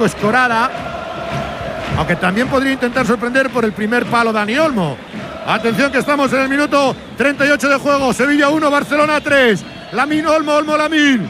Francisco Escorada, aunque también podría intentar sorprender por el primer palo Dani Olmo. Atención que estamos en el minuto 38 de juego. Sevilla 1, Barcelona 3. Lamine, Olmo, Lamine.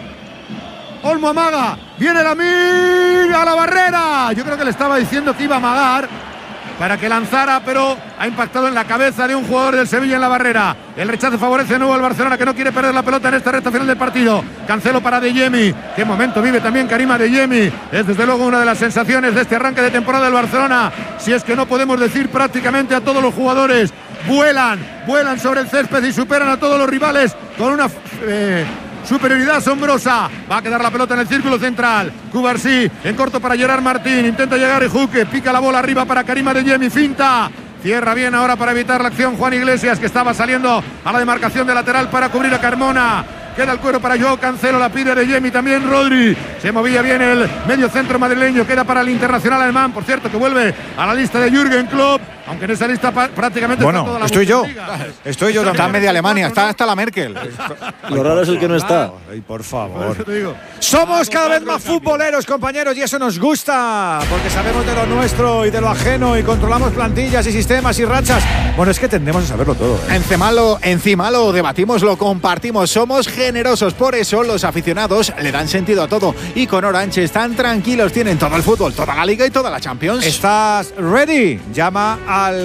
Olmo amaga. Viene Lamine a la barrera. Yo creo que le estaba diciendo que iba a amagar para que lanzara, pero ha impactado en la cabeza de un jugador del Sevilla en la barrera. El rechazo favorece de nuevo al Barcelona, que no quiere perder la pelota en esta recta final del partido. Cancelo para Adeyemi. Qué momento vive también Karim Adeyemi. Es desde luego una de las sensaciones de este arranque de temporada del Barcelona. Si es que no podemos decir prácticamente a todos los jugadores. Vuelan sobre el césped y superan a todos los rivales con una superioridad asombrosa. Va a quedar la pelota en el círculo central. Cubarsí en corto para Gerard Martín. Intenta llegar Ejuque. Pica la bola arriba para Karim Adeyemi. Finta. Cierra bien ahora para evitar la acción Juan Iglesias, que estaba saliendo a la demarcación de lateral para cubrir a Carmona. Queda el cuero para Joao Cancelo, la pide Adeyemi, también Rodri. Se movía bien el medio centro madrileño, queda para el internacional alemán, por cierto, que vuelve a la lista de Jürgen Klopp, aunque en esa lista prácticamente bueno, está toda la estoy yo también. Está media Alemania, está hasta la Merkel. Lo raro es el que no está. Ay, por favor. Somos cada vez más futboleros, compañeros, y eso nos gusta, porque sabemos de lo nuestro y de lo ajeno y controlamos plantillas y sistemas y rachas. Bueno, es que tendemos a saberlo todo. Encima lo debatimos, lo compartimos, somos generosos, por eso los aficionados le dan sentido a todo. Y con Orange están tranquilos, tienen todo el fútbol, toda la Liga y toda la Champions. ¿Estás ready? Llama al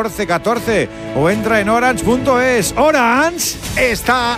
1414 o entra en orange.es. Orange está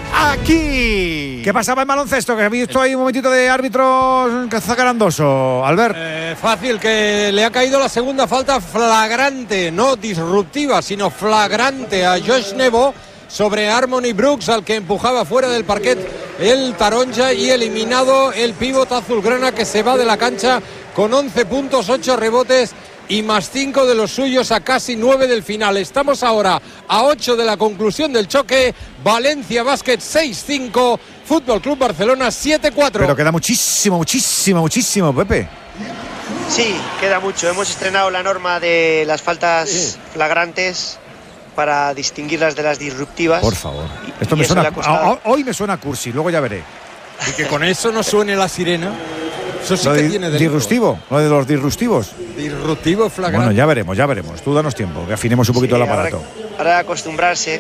aquí. ¿Qué pasaba en baloncesto? Que he visto ahí un momentito de árbitro zacarandoso, Albert. Fácil, que le ha caído la segunda falta flagrante, no disruptiva, sino flagrante a Josh Nebo sobre Harmony Brooks, al que empujaba fuera del parquet el taronja, y eliminado el pívot azulgrana, que se va de la cancha con 11 puntos, 8 rebotes y más 5 de los suyos a casi 9 del final. Estamos ahora a 8 de la conclusión del choque. Valencia Basket 6-5, Fútbol Club Barcelona 7-4. Pero queda muchísimo, Pepe. Sí, queda mucho. Hemos estrenado la norma de las faltas flagrantes para distinguirlas de las disruptivas. Por favor. Esto me suena, hoy me suena cursi, luego ya veré. Y que con eso no suene la sirena. Eso sí que tiene delito. Disruptivo, lo de los disruptivos. Disruptivo flagrante. Bueno, ya veremos. Tú danos tiempo, que afinemos un poquito el aparato. Para acostumbrarse.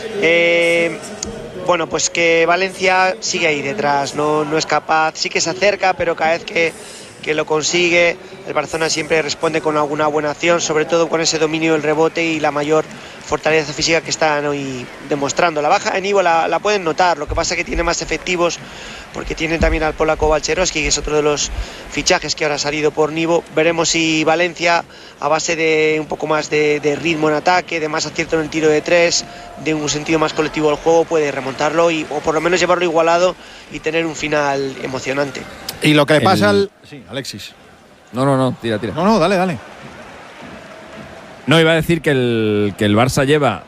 Bueno, pues que Valencia sigue ahí detrás, no es capaz, sí que se acerca, pero cada vez que lo consigue, el Barcelona siempre responde con alguna buena acción, sobre todo con ese dominio del rebote y la mayor fortaleza física que están hoy demostrando. La baja de Nivo la pueden notar, lo que pasa es que tiene más efectivos, porque tienen también al polaco Balcerowski, que es otro de los fichajes que ahora ha salido por Nivo. Veremos si Valencia, a base de un poco más de ritmo en ataque, de más acierto en el tiro de tres, de un sentido más colectivo del juego, puede remontarlo o por lo menos llevarlo igualado y tener un final emocionante. Y lo que le pasa al... Sí, Alexis. No, tira. No, dale. No, iba a decir que el Barça lleva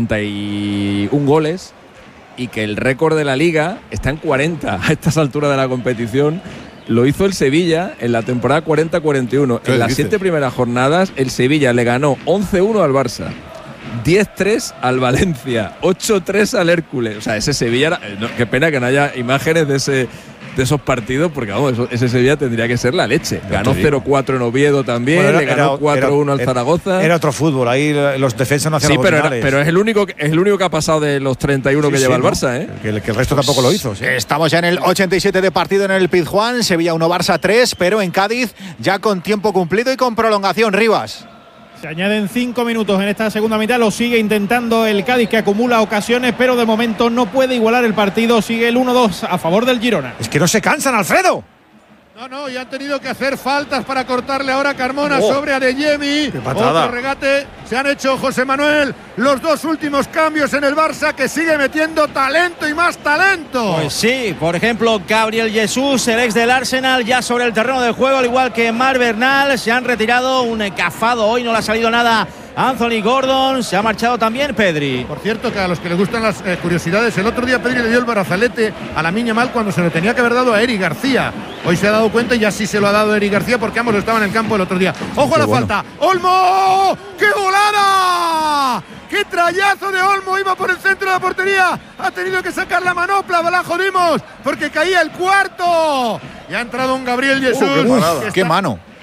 31 goles y que el récord de la Liga está en 40 a estas alturas de la competición. Lo hizo el Sevilla en la temporada 40-41. En las 7 primeras jornadas, el Sevilla le ganó 11-1 al Barça, 10-3 al Valencia, 8-3 al Hércules. O sea, ese Sevilla, qué pena que no haya imágenes de esos partidos, porque vamos, ese Sevilla tendría que ser la leche. Ganó 0-4 en Oviedo también, bueno, le ganó 4-1 al Zaragoza. Era otro fútbol, ahí los defensas no hacían los originales. Pero es el único que ha pasado de los 31 que lleva el Barça, ¿eh? Que el resto tampoco lo hizo. Sí. Estamos ya en el 87 de partido en el Pizjuán, Sevilla 1, Barça 3, pero en Cádiz ya con tiempo cumplido y con prolongación. Rivas. Se añaden 5 minutos en esta segunda mitad, lo sigue intentando el Cádiz, que acumula ocasiones, pero de momento no puede igualar el partido, sigue el 1-2 a favor del Girona. Es que no se cansan, Alfredo. No, y han tenido que hacer faltas para cortarle ahora Carmona sobre Adeyemi. ¡Qué patada! Otro regate. Se han hecho, José Manuel, los 2 últimos cambios en el Barça, que sigue metiendo talento y más talento. Pues sí, por ejemplo, Gabriel Jesús, el ex del Arsenal, ya sobre el terreno del juego, al igual que Marc Bernal. Se han retirado, un cafado hoy, no le ha salido nada Anthony Gordon, se ha marchado también Pedri. Por cierto, que a los que les gustan las curiosidades, el otro día Pedri le dio el brazalete a Lamine Yamal cuando se lo tenía que haber dado a Eric García. Hoy se ha dado cuenta y ya sí se lo ha dado a Eric García, porque ambos estaban en el campo el otro día. ¡Ojo a la falta! ¡Olmo! ¡Qué volada! ¡Qué trayazo de Olmo! Iba por el centro de la portería. Ha tenido que sacar la manopla. La jodimos porque caía el cuarto. Y ha entrado un Gabriel Jesús. ¡Qué mano!